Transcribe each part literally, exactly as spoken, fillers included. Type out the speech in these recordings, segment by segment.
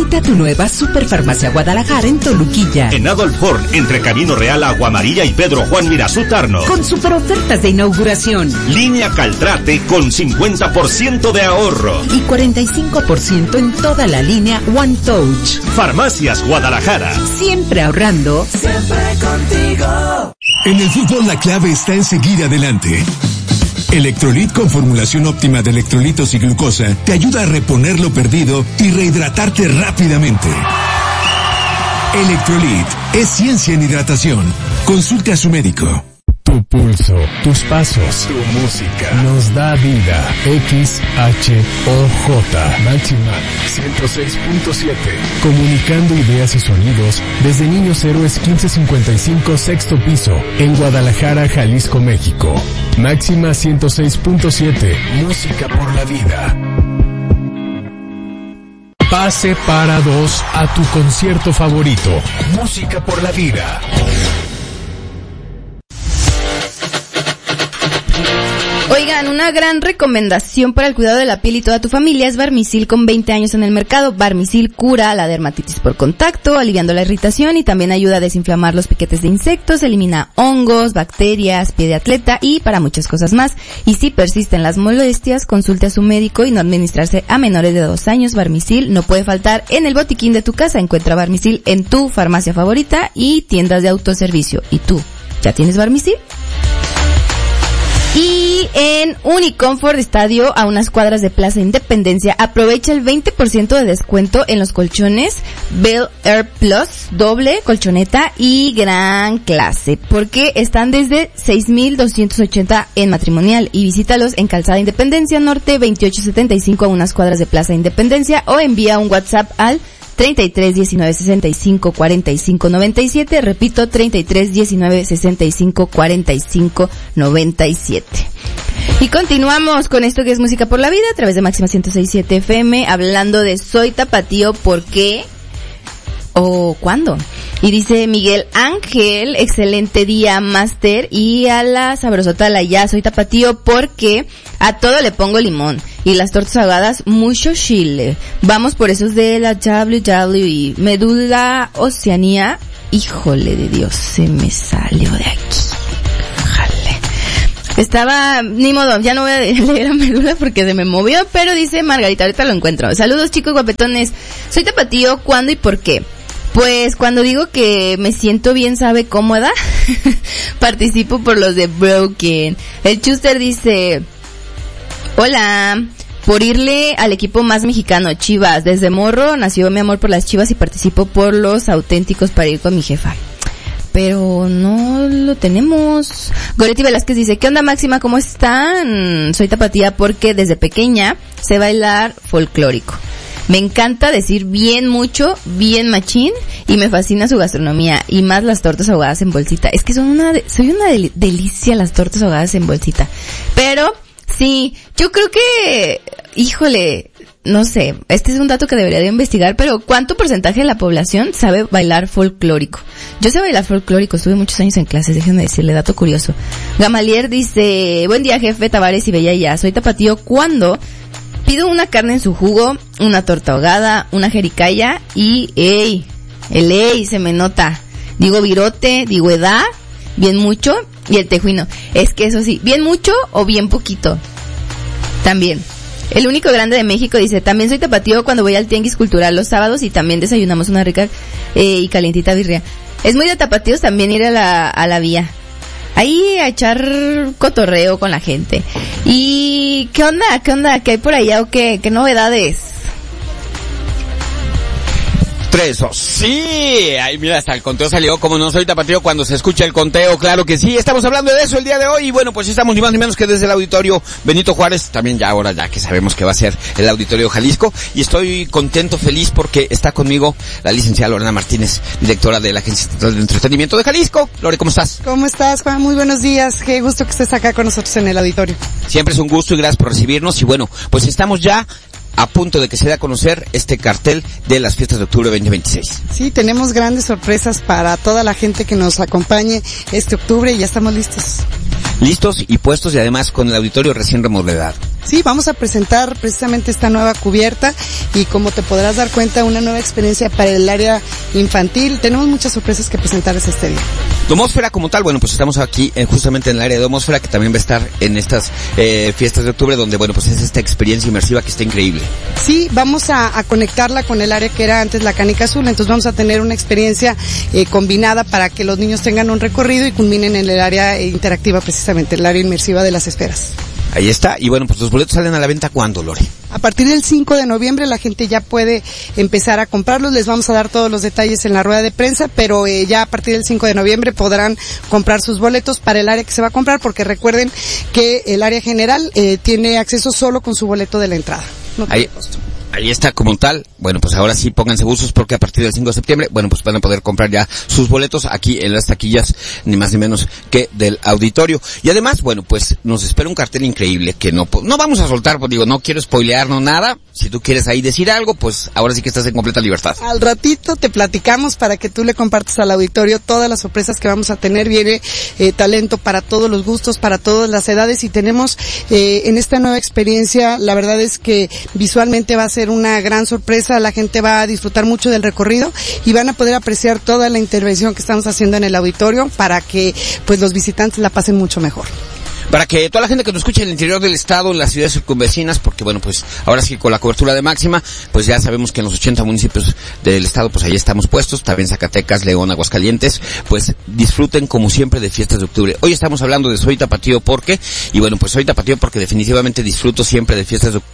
Visita tu nueva Superfarmacia Guadalajara en Toluquilla. En Adolf Horn, entre Camino Real, Agua Amarilla y Pedro Juan Mirazú Tarno. Con super ofertas de inauguración. Línea Caltrate con cincuenta por ciento de ahorro. Y cuarenta y cinco por ciento en toda la línea One Touch. Farmacias Guadalajara. Siempre ahorrando. Siempre contigo. En el fútbol la clave está en seguir adelante. Electrolit con formulación óptima de electrolitos y glucosa te ayuda a reponer lo perdido y rehidratarte rápidamente. Electrolit es ciencia en hidratación. Consulte a su médico. Tu pulso, tus pasos, tu música nos da vida. X H O J Máxima ciento seis punto siete. Comunicando ideas y sonidos desde Niños Héroes quince cincuenta y cinco sexto piso en Guadalajara, Jalisco, México. Máxima ciento seis punto siete. Música por la vida. Pase para dos a tu concierto favorito. Música por la vida. Oigan, una gran recomendación para el cuidado de la piel y toda tu familia es Barmisil con veinte años en el mercado. Barmisil cura la dermatitis por contacto, aliviando la irritación y también ayuda a desinflamar los piquetes de insectos, elimina hongos, bacterias, pie de atleta y para muchas cosas más. Y si persisten las molestias, consulte a su médico y no administrarse a menores de dos años. Barmisil no puede faltar en el botiquín de tu casa. Encuentra Barmisil en tu farmacia favorita y tiendas de autoservicio. ¿Y tú? ¿Ya tienes Barmisil? Y en Unicomfort Estadio, a unas cuadras de Plaza Independencia, aprovecha el veinte por ciento de descuento en los colchones Bel Air Plus, doble, colchoneta y gran clase, porque están desde seis mil doscientos ochenta en matrimonial. Y visítalos en Calzada Independencia Norte veintiocho setenta y cinco, a unas cuadras de Plaza Independencia, o envía un WhatsApp al treinta y tres diecinueve sesenta y cinco cuarenta y cinco noventa y siete, repito, treinta y tres diecinueve sesenta y cinco cuarenta y cinco noventa y siete. Y continuamos con esto que es Música por la Vida a través de Máxima ciento seis punto siete F M, hablando de Soy Tapatío, ¿por qué? ¿O cuándo? Y dice Miguel Ángel, excelente día, máster, y a la sabrosota la ya, soy tapatío porque a todo le pongo limón, y las tortas ahogadas mucho chile. Vamos por esos de la W W E, Medula Oceanía, híjole de Dios, se me salió de aquí. Jale. Estaba, ni modo, ya no voy a leer a Medula porque se me movió, pero dice Margarita, ahorita lo encuentro. Saludos chicos guapetones, soy tapatío, ¿cuándo y por qué? Pues cuando digo que me siento bien, sabe cómoda, participo por los de Broken. El Chuster dice, hola, por irle al equipo más mexicano, Chivas. Desde morro nació mi amor por las Chivas y participo por los auténticos para ir con mi jefa. Pero no lo tenemos. Goretti Velázquez dice, ¿qué onda Máxima? ¿Cómo están? Soy tapatía porque desde pequeña sé bailar folclórico. Me encanta decir bien mucho, bien machín, y me fascina su gastronomía, y más las tortas ahogadas en bolsita. Es que son una, de, soy una del, delicia las tortas ahogadas en bolsita. Pero, sí, yo creo que, híjole, no sé, este es un dato que debería de investigar, pero ¿cuánto porcentaje de la población sabe bailar folclórico? Yo sé bailar folclórico, estuve muchos años en clases, déjenme decirle, dato curioso. Gamalier dice, buen día jefe, Tavares y Bella ya, soy tapatío cuando pido una carne en su jugo, una torta ahogada, una jericaya y, ey, el ey se me nota. Digo virote, digo edad, bien mucho, y el tejuino. Es que eso sí, bien mucho o bien poquito. También. El único grande de México dice, también soy tapatío cuando voy al tianguis cultural los sábados y también desayunamos una rica eh, y calientita birria. Es muy de tapatíos también ir a la, a la vía. Ahí a echar cotorreo con la gente. ¿Y qué onda? ¿Qué onda? ¿Qué hay por allá o qué? ¿Qué novedades? Tres, dos, sí, ay mira, hasta el conteo salió, como no soy tapatío cuando se escucha el conteo, claro que sí, estamos hablando de eso el día de hoy, y bueno, pues estamos ni más ni menos que desde el auditorio Benito Juárez, también ya ahora ya que sabemos que va a ser el auditorio Jalisco, y estoy contento, feliz, porque está conmigo la licenciada Lorena Martínez, directora de la Agencia Estatal de Entretenimiento de Jalisco. Lore, ¿cómo estás? ¿Cómo estás, Juan? Muy buenos días, qué gusto que estés acá con nosotros en el auditorio. Siempre es un gusto y gracias por recibirnos, y bueno, pues estamos ya a punto de que se dé a conocer este cartel de las fiestas de octubre veinte veintiséis. Sí, tenemos grandes sorpresas para toda la gente que nos acompañe este octubre y ya estamos listos. Listos y puestos, y además con el auditorio recién remodelado. Sí, vamos a presentar precisamente esta nueva cubierta y como te podrás dar cuenta, una nueva experiencia para el área infantil. Tenemos muchas sorpresas que presentarles este día. Domósfera como tal, bueno, pues estamos aquí eh, justamente en el área de Domósfera, que también va a estar en estas eh, fiestas de octubre, donde, bueno, pues es esta experiencia inmersiva que está increíble. Sí, vamos a, a conectarla con el área que era antes la Canica Azul, entonces vamos a tener una experiencia eh, combinada para que los niños tengan un recorrido y culminen en el área interactiva, precisamente, el área inmersiva de las esferas. Ahí está, y bueno, pues los boletos salen a la venta ¿cuándo, Lore? A partir del cinco de noviembre la gente ya puede empezar a comprarlos, les vamos a dar todos los detalles en la rueda de prensa, pero eh, ya a partir del cinco de noviembre podrán comprar sus boletos para el área que se va a comprar, porque recuerden que el área general eh, tiene acceso solo con su boleto de la entrada. No tiene Ahí. costo. Ahí está como tal. Bueno, pues ahora sí pónganse buzos porque a partir del cinco de septiembre, bueno, pues van a poder comprar ya sus boletos aquí en las taquillas, ni más ni menos que del auditorio. Y además, bueno, pues nos espera un cartel increíble que no no vamos a soltar, pues digo, no quiero spoilear, no nada. Si tú quieres ahí decir algo, pues ahora sí que estás en completa libertad. Al ratito te platicamos para que tú le compartas al auditorio todas las sorpresas que vamos a tener. Viene eh, talento para todos los gustos, para todas las edades, y tenemos eh, en esta nueva experiencia, la verdad es que visualmente va a ser una gran sorpresa. La gente va a disfrutar mucho del recorrido y van a poder apreciar toda la intervención que estamos haciendo en el auditorio para que pues los visitantes la pasen mucho mejor. Para que toda la gente que nos escuche en el interior del estado, en las ciudades circunvecinas, porque bueno, pues ahora sí con la cobertura de Máxima, pues ya sabemos que en los ochenta municipios del estado, pues ahí estamos puestos, también Zacatecas, León, Aguascalientes, pues disfruten como siempre de fiestas de octubre. Hoy estamos hablando de Soy Tapatío porque, y bueno, pues Soy Tapatío porque definitivamente disfruto siempre de fiestas de octubre.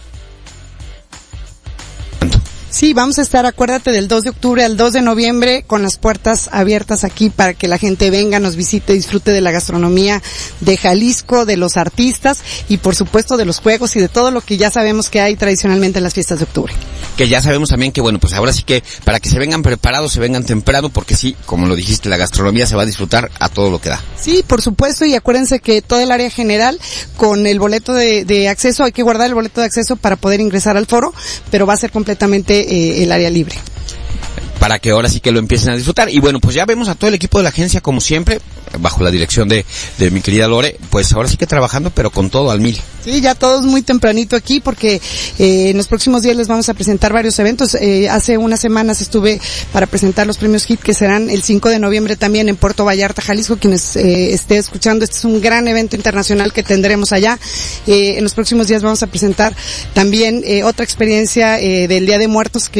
Sí, vamos a estar, acuérdate, del dos de octubre al dos de noviembre con las puertas abiertas aquí para que la gente venga, nos visite, disfrute de la gastronomía de Jalisco, de los artistas y por supuesto de los juegos y de todo lo que ya sabemos que hay tradicionalmente en las fiestas de octubre. Que ya sabemos también que, bueno, pues ahora sí que para que se vengan preparados, se vengan temprano, porque sí, como lo dijiste, la gastronomía se va a disfrutar a todo lo que da. Sí, por supuesto, y acuérdense que todo el área general, con el boleto de, de acceso, hay que guardar el boleto de acceso para poder ingresar al foro, pero va a ser completamente eh, el área libre. Para que ahora sí que lo empiecen a disfrutar. Y bueno, pues ya vemos a todo el equipo de la agencia, como siempre, bajo la dirección de, de mi querida Lore, pues ahora sí que trabajando, pero con todo al mil. Sí, ya todos muy tempranito aquí porque eh, en los próximos días les vamos a presentar varios eventos. Eh, hace unas semanas estuve para presentar los premios H I T que serán el cinco de noviembre también en Puerto Vallarta, Jalisco. Quienes eh, esté escuchando, este es un gran evento internacional que tendremos allá. Eh, en los próximos días vamos a presentar también eh, otra experiencia eh, del Día de Muertos que